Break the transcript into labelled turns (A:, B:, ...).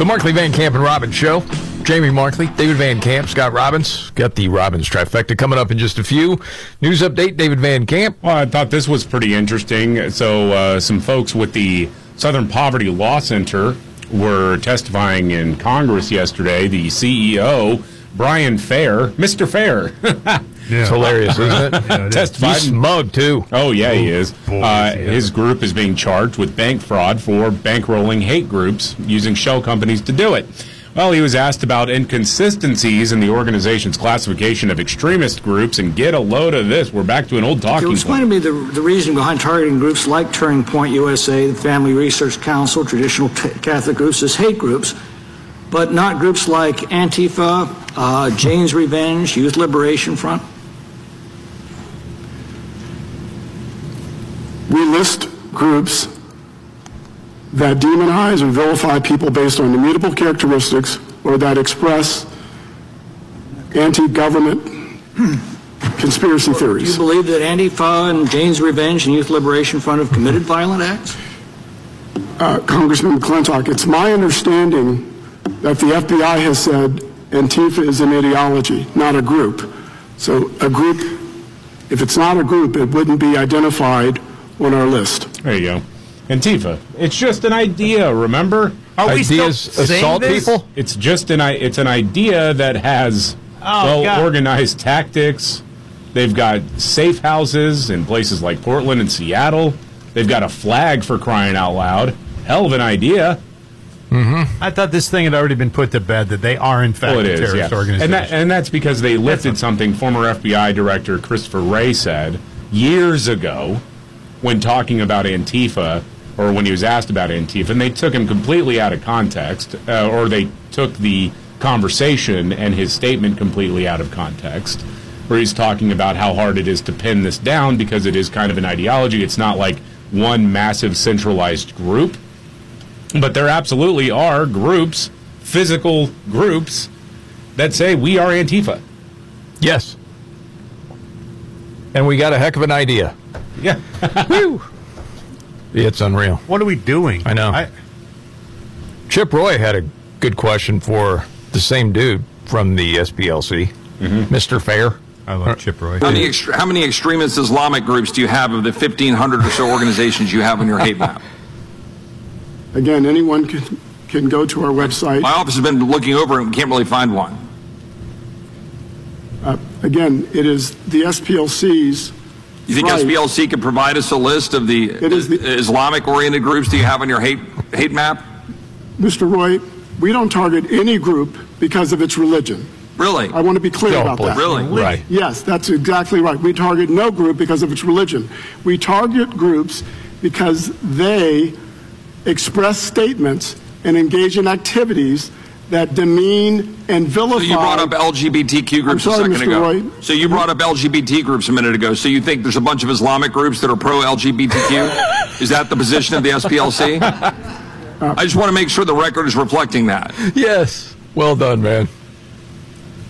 A: The Markley, Van Camp, and Robbins Show. Jamie Markley, David Van Camp, Scott Robbins. Got the Robbins trifecta coming up in just a few. News update, David Van Camp.
B: Well, I thought this was pretty interesting. So some folks with the Southern Poverty Law Center were testifying in Congress yesterday. The CEO, Brian Fair, Mr. Fair.
A: It's hilarious, isn't it?
B: Yeah, testified.
A: He's smug, too.
B: Oh, yeah, he is. His group is being charged with bank fraud for bankrolling hate groups using shell companies to do it. Well, he was asked about inconsistencies in the organization's classification of extremist groups, and get a load of this. We're back to an old talking point.
C: Explain to me the reason behind targeting groups like Turning Point USA, the Family Research Council, traditional Catholic groups as hate groups, but not groups like Antifa, Jane's Revenge, Youth Liberation Front?
D: We list groups that demonize or vilify people based on immutable characteristics or that express anti-government conspiracy theories.
C: Do you believe that Antifa and Jane's Revenge and Youth Liberation Front have committed violent acts?
D: Congressman McClintock, it's my understanding that the FBI has said Antifa is an ideology, not a group. So a group, if it's not a group, it wouldn't be identified on our list.
B: There you go. Antifa. It's just an idea, remember?
E: Are we
A: Ideas
E: still
A: assault
E: saying this?
A: people?
B: It's just an idea that has well-organized tactics. They've got safe houses in places like Portland and Seattle. They've got a flag, for crying out loud. Hell of an idea.
E: I thought this thing had already been put to bed, that they are, in fact, a terrorist organization.
B: And that's because they lifted something former FBI Director Christopher Wray said years ago when talking about Antifa, or when he was asked about Antifa, and they took him completely out of context, or they took the conversation and his statement completely out of context, where he's talking about how hard it is to pin this down because it is kind of an ideology. It's not like one massive centralized group, but there absolutely are groups, physical groups, that say we are Antifa.
A: Yes. And we got a heck of an idea.
B: Yeah.
A: Whew. It's unreal.
E: What are we doing?
A: I know. Chip Roy had a good question for the same dude from the SPLC, Mr. Fair.
E: I love Chip Roy.
F: How many extremist Islamic groups do you have of the 1,500 or so organizations you have on your hate map?
D: Again, anyone can go to our website.
F: My office has been looking over and can't really find one.
D: Again, it is the SPLC's.
F: You think SPLC could provide us a list of the Islamic-oriented groups do you have on your hate map?
D: Mr. Roy, we don't target any group because of its religion.
F: Really?
D: I want to be clear about that.
F: Really?
A: Right.
D: Yes, that's exactly right. We target no group because of its religion. We target groups because they express statements and engage in activities that demean and vilify. So
F: you brought up LGBTQ groups a second ago. Roy. So you brought up LGBT groups a minute ago. So you think there's a bunch of Islamic groups that are pro-LGBTQ? Is that the position of the SPLC? I just want to make sure the record is reflecting that.
A: Yes. Well done, man.